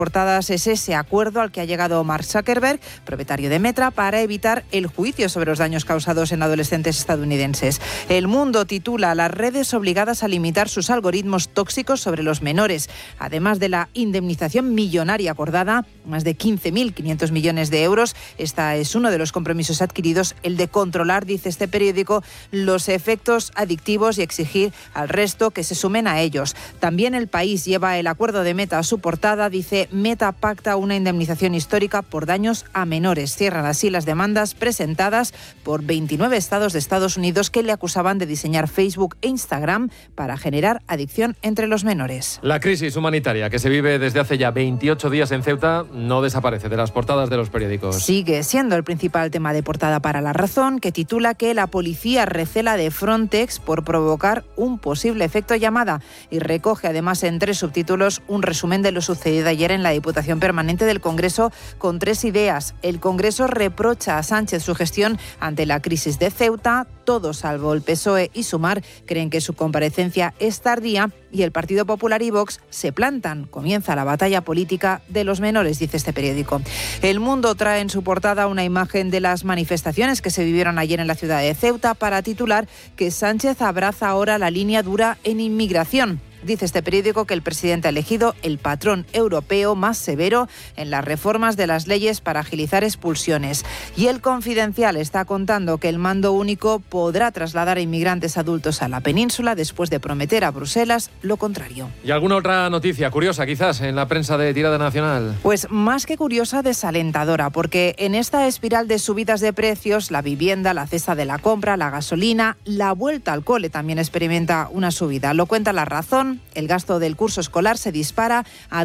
portadas es ese acuerdo al que ha llegado Mark Zuckerberg, propietario de Meta, para evitar el juicio sobre los daños causados en adolescentes estadounidenses. El Mundo titula: las redes obligadas a limitar sus algoritmos tóxicos sobre los menores. Además de la indemnización millonaria acordada, más de 15.500 millones de euros, esta es uno de los compromisos adquiridos, el de controlar, dice este periódico, los efectos adictivos y exigir al resto que se sumen a ellos. También El País lleva el acuerdo de Meta a su portada, dice: Meta pacta una indemnización histórica por daños a menores. Cierran así las demandas presentadas por 29 estados de Estados Unidos que le acusaban de diseñar Facebook e Instagram para generar adicción entre los menores. La crisis humanitaria que se vive desde hace ya 28 días en Ceuta no desaparece de las portadas de los periódicos. Sigue siendo el principal tema de portada para La Razón, que titula que la policía recela de Frontex por provocar un posible efecto llamada, y recoge además en 3 subtítulos un resumen de lo sucedido ayer en la Diputación Permanente del Congreso con 3 ideas. El Congreso reprocha a Sánchez su gestión ante la crisis de Ceuta. Todos, salvo el PSOE y Sumar, creen que su comparecencia es tardía, y el Partido Popular y Vox se plantan. Comienza la batalla política de los menores, dice este periódico. El Mundo trae en su portada una imagen de las manifestaciones que se vivieron ayer en la ciudad de Ceuta para titular que Sánchez abraza ahora la línea dura en inmigración. Dice este periódico que el presidente ha elegido el patrón europeo más severo en las reformas de las leyes para agilizar expulsiones. Y El Confidencial está contando que el mando único podrá trasladar a inmigrantes adultos a la península después de prometer a Bruselas lo contrario. ¿Y alguna otra noticia curiosa quizás en la prensa de tirada nacional? Pues más que curiosa, desalentadora, porque en esta espiral de subidas de precios, la vivienda, la cesta de la compra, la gasolina, la vuelta al cole también experimenta una subida. Lo cuenta La Razón. El gasto del curso escolar se dispara a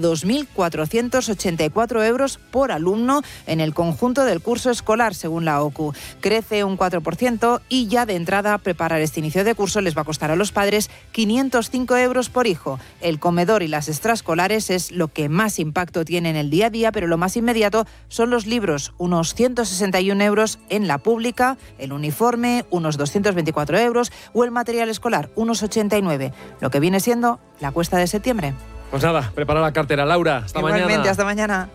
2.484 euros por alumno en el conjunto del curso escolar, según la OCU. Crece un 4% y ya de entrada preparar este inicio de curso les va a costar a los padres 505 euros por hijo. El comedor y las extraescolares es lo que más impacto tiene en el día a día, pero lo más inmediato son los libros, unos 161 euros en la pública, el uniforme, unos 224 euros, o el material escolar, unos 89, lo que viene siendo la cuesta de septiembre. Pues nada, prepara la cartera, Laura. Hasta mañana. Igualmente, hasta mañana.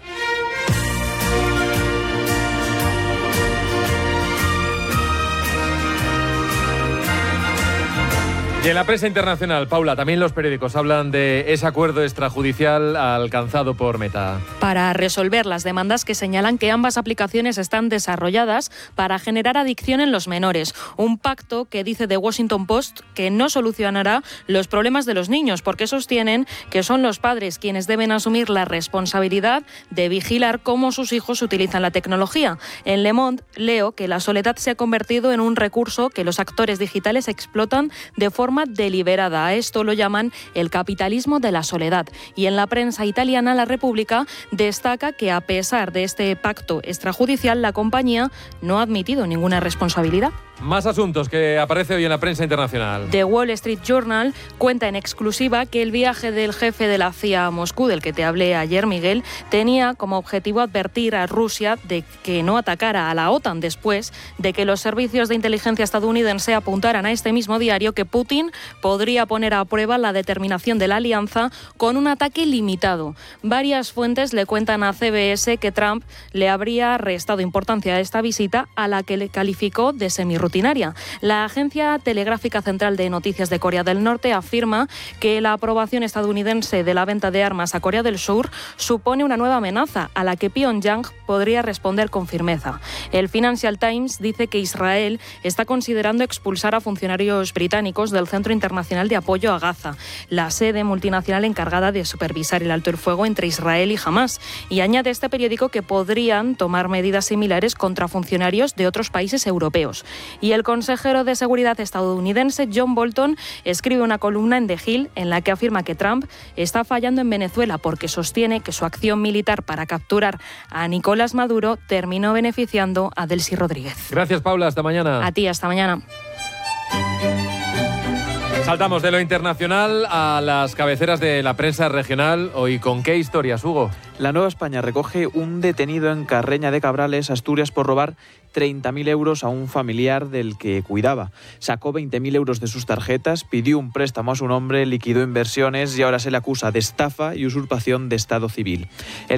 Y en la prensa internacional, Paula, también los periódicos hablan de ese acuerdo extrajudicial alcanzado por Meta. Para resolver las demandas que señalan que ambas aplicaciones están desarrolladas para generar adicción en los menores. Un pacto que dice The Washington Post que no solucionará los problemas de los niños, porque sostienen que son los padres quienes deben asumir la responsabilidad de vigilar cómo sus hijos utilizan la tecnología. En Le Monde leo que la soledad se ha convertido en un recurso que los actores digitales explotan de forma deliberada. A esto lo llaman el capitalismo de la soledad. Y en la prensa italiana, La República destaca que a pesar de este pacto extrajudicial, la compañía no ha admitido ninguna responsabilidad. Más asuntos que aparece hoy en la prensa internacional. The Wall Street Journal cuenta en exclusiva que el viaje del jefe de la CIA a Moscú, del que te hablé ayer, Miguel, tenía como objetivo advertir a Rusia de que no atacara a la OTAN después de que los servicios de inteligencia estadounidense apuntaran a este mismo diario que Putin podría poner a prueba la determinación de la alianza con un ataque limitado. Varias fuentes le cuentan a CBS que Trump le habría restado importancia a esta visita, a la que le calificó de semirrutinaria. La Agencia Telegráfica Central de Noticias de Corea del Norte afirma que la aprobación estadounidense de la venta de armas a Corea del Sur supone una nueva amenaza a la que Pyongyang podría responder con firmeza. El Financial Times dice que Israel está considerando expulsar a funcionarios británicos del Centro Internacional de Apoyo a Gaza, la sede multinacional encargada de supervisar el alto el fuego entre Israel y Hamás, y añade este periódico que podrían tomar medidas similares contra funcionarios de otros países europeos. Y el consejero de Seguridad estadounidense John Bolton escribe una columna en The Hill en la que afirma que Trump está fallando en Venezuela porque sostiene que su acción militar para capturar a Nicolás Maduro terminó beneficiando a Delcy Rodríguez. Gracias, Paula. Hasta mañana. A ti, hasta mañana. Saltamos de lo internacional a las cabeceras de la prensa regional. Hoy, ¿con qué historias, Hugo? La Nueva España recoge un detenido en Carreña de Cabrales, Asturias, por robar 30.000 euros a un familiar del que cuidaba. Sacó 20.000 euros de sus tarjetas, pidió un préstamo a su nombre, liquidó inversiones y ahora se le acusa de estafa y usurpación de estado civil.